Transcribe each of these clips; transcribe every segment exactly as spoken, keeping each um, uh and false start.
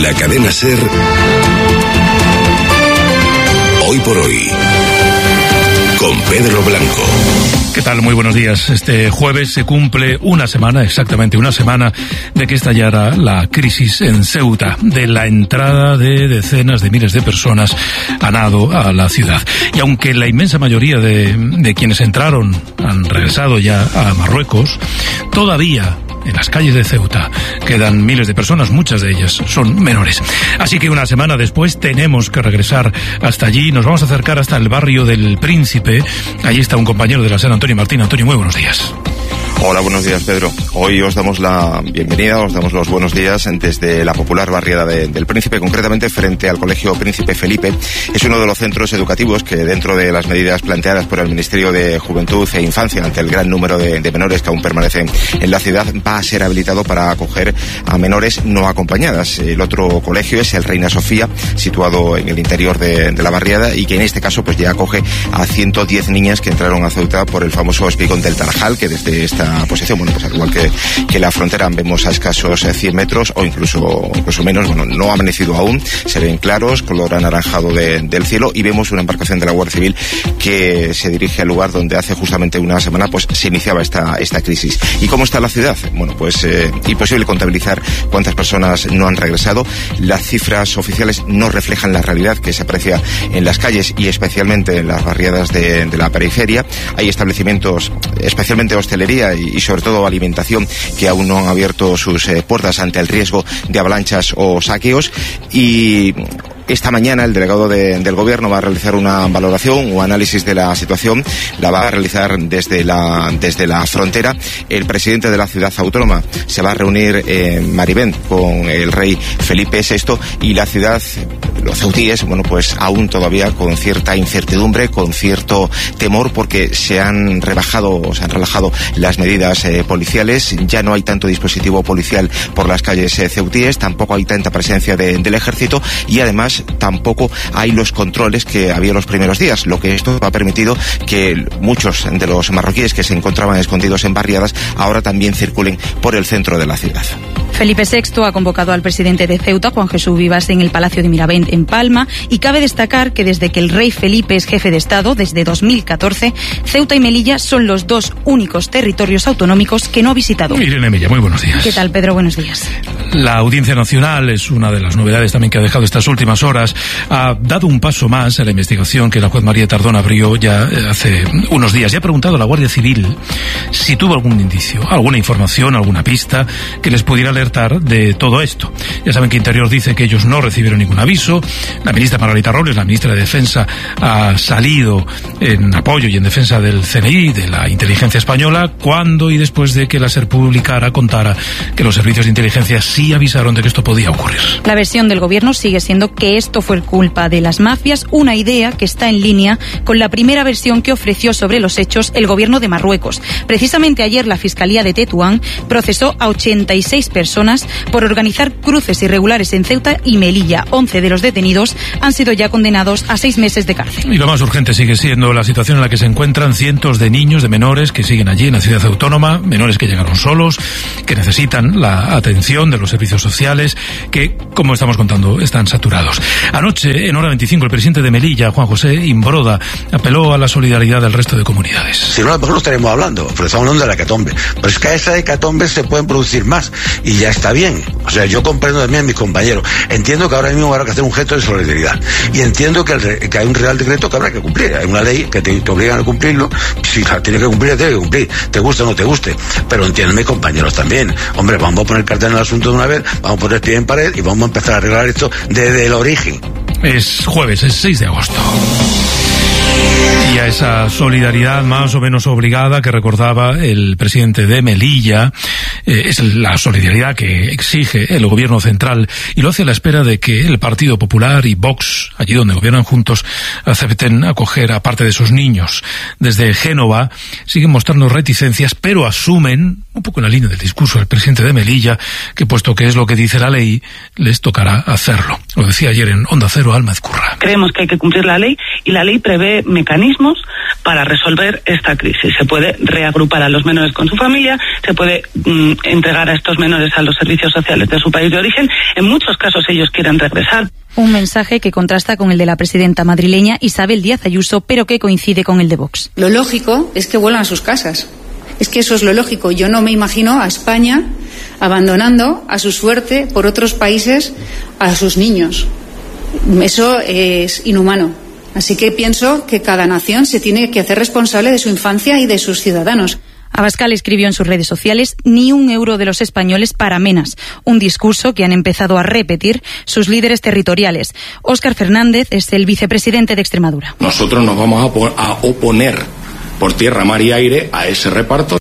la cadena SER, Hoy por Hoy, con Pedro Blanco. ¿Qué tal? Muy buenos días. Este jueves se cumple una semana, exactamente una semana, de que estallara la crisis en Ceuta, de la entrada de decenas de miles de personas a nado a la ciudad. Y aunque la inmensa mayoría de, de quienes entraron han regresado ya a Marruecos, todavía en las calles de Ceuta quedan miles de personas, muchas de ellas son menores. Así que una semana después tenemos que regresar hasta allí. Nos vamos a acercar hasta el barrio del Príncipe. Allí está un compañero de la SER, Antonio Martín. Antonio, muy buenos días. Hola, buenos días, Pedro. Hoy os damos la bienvenida, os damos los buenos días desde la popular barriada de, del Príncipe, concretamente frente al Colegio Príncipe Felipe. Es uno de los centros educativos que, dentro de las medidas planteadas por el Ministerio de Juventud e Infancia, ante el gran número de, de menores que aún permanecen en la ciudad, va a ser habilitado para acoger a menores no acompañadas. El otro colegio es el Reina Sofía, situado en el interior de, de la barriada, y que en este caso pues ya acoge a ciento diez niñas que entraron a Ceuta por el famoso espigón del Tarajal, que desde esta posición, bueno, pues al igual que, que la frontera, vemos a escasos cien metros o incluso, incluso menos. Bueno, no ha amanecido aún, se ven claros, color anaranjado de, del cielo, y vemos una embarcación de la Guardia Civil que se dirige al lugar donde hace justamente una semana pues se iniciaba esta, esta crisis. ¿Y cómo está la ciudad? Bueno, pues eh, imposible contabilizar cuántas personas no han regresado. Las cifras oficiales no reflejan la realidad que se aprecia en las calles y especialmente en las barriadas de, de la periferia. Hay establecimientos, especialmente hostelería y, y sobre todo alimentación, que aún no han abierto sus eh, puertas ante el riesgo de avalanchas o saqueos. Y esta mañana el delegado de, del Gobierno va a realizar una valoración o análisis de la situación. La va a realizar desde la desde la frontera. El presidente de la ciudad autónoma se va a reunir en Maribén con el rey Felipe sexto, y la ciudad, los ceutíes, bueno, pues aún todavía con cierta incertidumbre, con cierto temor, porque se han rebajado, se han relajado las medidas eh, policiales. Ya no hay tanto dispositivo policial por las calles eh, ceutíes, tampoco hay tanta presencia de, del ejército, y además tampoco hay los controles que había los primeros días, lo que esto ha permitido que muchos de los marroquíes que se encontraban escondidos en barriadas ahora también circulen por el centro de la ciudad. Felipe sexto ha convocado al presidente de Ceuta, Juan Jesús Vivas, en el Palacio de Miravent, en Palma, y cabe destacar que desde que el rey Felipe es jefe de Estado, desde dos mil catorce, Ceuta y Melilla son los dos únicos territorios autonómicos que no ha visitado. Irene Milla, muy buenos días. ¿Qué tal, Pedro? Buenos días. La Audiencia Nacional es una de las novedades también que ha dejado estas últimas horas. Ha dado un paso más a la investigación que la juez María Tardón abrió ya hace unos días. Ya ha preguntado a la Guardia Civil si tuvo algún indicio, alguna información, alguna pista que les pudiera alertar de todo esto. Ya saben que Interior dice que ellos no recibieron ningún aviso. La ministra Margarita Robles, la ministra de Defensa, ha salido en apoyo y en defensa del C N I, de la inteligencia española, cuando y después de que la SER publicara, contara que los servicios de inteligencia sí avisaron de que esto podía ocurrir. La versión del gobierno sigue siendo que esto fue culpa de las mafias, una idea que está en línea con la primera versión que ofreció sobre los hechos el gobierno de Marruecos. Precisamente ayer la Fiscalía de Tetuán procesó a ochenta y seis personas por organizar cruces irregulares en Ceuta y Melilla. once de los detenidos han sido ya condenados a seis meses de cárcel. Y lo más urgente sigue siendo la situación en la que se encuentran cientos de niños, de menores que siguen allí en la ciudad autónoma, menores que llegaron solos, que necesitan la atención de los servicios sociales, que, como estamos contando, están saturados. Anoche, en hora veinticinco, el presidente de Melilla, Juan José Imbroda, apeló a la solidaridad del resto de comunidades. Si no, a lo mejor no estaríamos hablando, pero estamos hablando de la hecatombe. Pero es que a esa hecatombe se pueden producir más, y ya está bien. O sea, yo comprendo también a mis compañeros. Entiendo que ahora mismo habrá que hacer un gesto de solidaridad. Y entiendo que, el, que hay un real decreto que habrá que cumplir. Hay una ley que te, te obligan a cumplirlo. Si la tienes que cumplir, tienes que cumplir. Te guste o no te guste. Pero entienden mis compañeros también. Hombre, vamos a poner cartel en el asunto de una vez, vamos a poner pie en pared y vamos a empezar a arreglar esto desde el origen. Es jueves, es seis de agosto. Y a esa solidaridad más o menos obligada que recordaba el presidente de Melilla, eh, es la solidaridad que exige el gobierno central, y lo hace a la espera de que el Partido Popular y Vox, allí donde gobiernan juntos, acepten acoger a parte de esos niños. Desde Génova siguen mostrando reticencias, pero asumen un poco en la línea del discurso del presidente de Melilla, que puesto que es lo que dice la ley, les tocará hacerlo. Lo decía ayer en Onda Cero Alma Ezcurra. Creemos que hay que cumplir la ley y la ley prevé mecanismos para resolver esta crisis. Se puede reagrupar a los menores con su familia, se puede mm, entregar a estos menores a los servicios sociales de su país de origen. En muchos casos ellos quieren regresar. Un mensaje que contrasta con el de la presidenta madrileña Isabel Díaz Ayuso, pero que coincide con el de Vox. Lo lógico es que vuelvan a sus casas. Es que eso es lo lógico. Yo no me imagino a España abandonando a su suerte por otros países a sus niños. Eso es inhumano. Así que pienso que cada nación se tiene que hacer responsable de su infancia y de sus ciudadanos. Abascal escribió en sus redes sociales: ni un euro de los españoles para Menas, un discurso que han empezado a repetir sus líderes territoriales. Óscar Fernández es el vicepresidente de Extremadura. Nosotros nos vamos a, a oponer por tierra, mar y aire a ese reparto.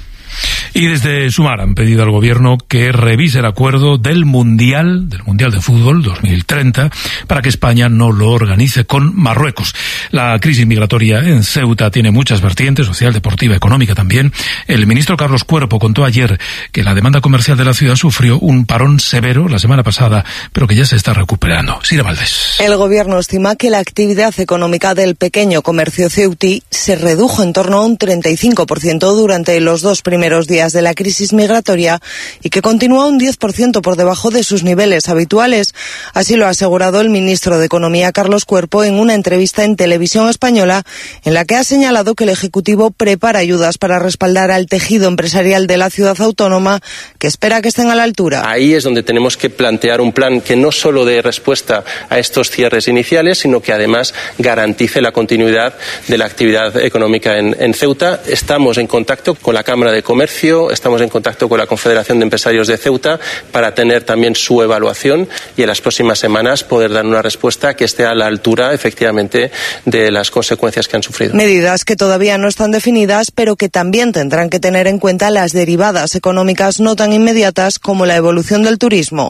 Y desde Sumar han pedido al gobierno que revise el acuerdo del Mundial, del Mundial de Fútbol dos mil treinta, para que España no lo organice con Marruecos. La crisis migratoria en Ceuta tiene muchas vertientes, social, deportiva, económica también. El ministro Carlos Cuerpo contó ayer que la demanda comercial de la ciudad sufrió un parón severo la semana pasada, pero que ya se está recuperando. Sira Valdés. El gobierno estima que la actividad económica del pequeño comercio ceutí se redujo en torno a un treinta y cinco por ciento durante los dos primeros días de la crisis migratoria y que continúa un diez por ciento por debajo de sus niveles habituales. Así lo ha asegurado el ministro de Economía, Carlos Cuerpo, en una entrevista en Televisión Española, en la que ha señalado que el Ejecutivo prepara ayudas para respaldar al tejido empresarial de la ciudad autónoma, que espera que estén a la altura. Ahí es donde tenemos que plantear un plan que no solo dé respuesta a estos cierres iniciales, sino que además garantice la continuidad de la actividad económica en, en Ceuta. Estamos en contacto con la Cámara de Comercio, estamos en contacto con la Confederación de Empresarios de Ceuta para tener también su evaluación y en las próximas semanas poder dar una respuesta que esté a la altura, efectivamente, de las consecuencias que han sufrido. Medidas que todavía no están definidas, pero que también tendrán que tener en cuenta las derivadas económicas no tan inmediatas como la evolución del turismo.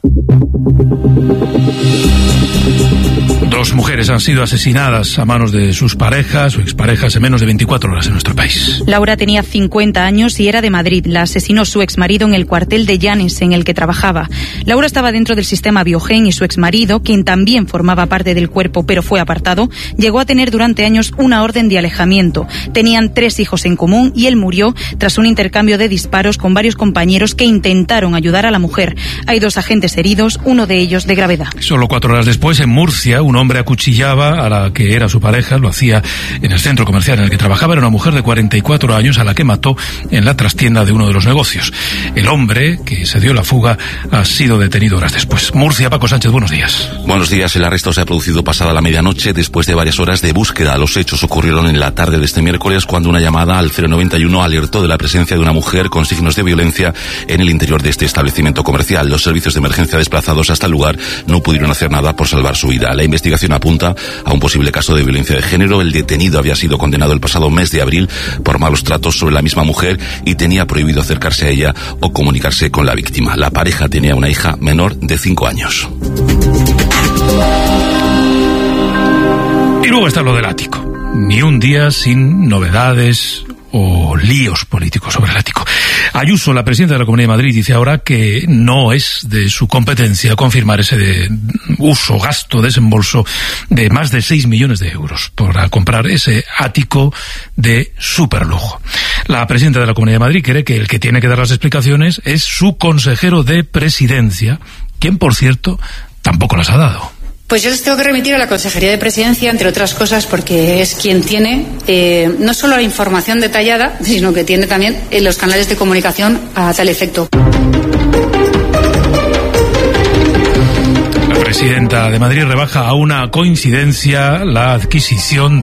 Dos mujeres han sido asesinadas a manos de sus parejas o exparejas en menos de veinticuatro horas en nuestro país. Laura tenía cincuenta años y era de Madrid. La asesinó su exmarido en el cuartel de Llanes en el que trabajaba. Laura estaba dentro del sistema Biogen y su exmarido, quien también formaba parte del cuerpo pero fue apartado, llegó a tener durante años una orden de alejamiento. Tenían tres hijos en común y él murió tras un intercambio de disparos con varios compañeros que intentaron ayudar a la mujer. Hay dos agentes heridos, uno de ellos de gravedad. Solo cuatro horas después, en Murcia, un hombre acuchillaba a la que era su pareja, lo hacía en el centro comercial en el que trabajaba. Era una mujer de cuarenta y cuatro años a la que mató en la trastienda de uno de los negocios. El hombre, que se dio la fuga, ha sido detenido horas después. Murcia, Paco Sánchez, buenos días. Buenos días. El arresto se ha producido pasada la medianoche después de varias horas de búsqueda. Los hechos ocurrieron en la tarde de este miércoles cuando una llamada al cero noventa y uno alertó de la presencia de una mujer con signos de violencia en el interior de este establecimiento comercial. Los servicios de emergencia desplazados hasta el lugar no pudieron hacer nada por salvar su vida. La investigación apunta a un posible caso de violencia de género. El detenido había sido condenado el pasado mes de abril por malos tratos sobre la misma mujer y tenía prohibido acercarse a ella o comunicarse con la víctima. La pareja tenía una hija menor de cinco años. Y luego está lo del ático. Ni un día sin novedades o líos políticos sobre el ático. Ayuso, la presidenta de la Comunidad de Madrid, dice ahora que no es de su competencia confirmar ese de uso, gasto, desembolso de más de seis millones de euros para comprar ese ático de superlujo. La presidenta de la Comunidad de Madrid cree que el que tiene que dar las explicaciones es su consejero de presidencia, quien, por cierto, tampoco las ha dado. Pues yo les tengo que remitir a la Consejería de Presidencia, entre otras cosas, porque es quien tiene eh, no solo la información detallada, sino que tiene también eh, los canales de comunicación a tal efecto. La presidenta de Madrid rebaja a una coincidencia la adquisición